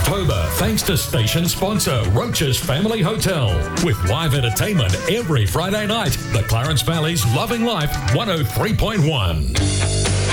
October thanks to station sponsor Roach's Family Hotel. With live entertainment every Friday night. The Clarence Valley's Loving Life 103.1.